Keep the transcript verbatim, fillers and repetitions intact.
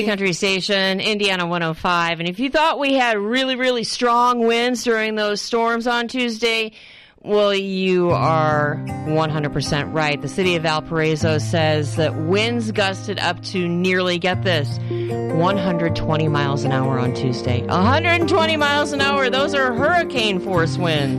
Country Station, Indiana one oh five. And if you thought we had really, really strong winds during those storms on Tuesday, well, you are one hundred percent right. The city of Valparaiso says that winds gusted up to nearly, get this, one hundred twenty miles an hour on Tuesday. one hundred twenty miles an hour, those are hurricane force winds.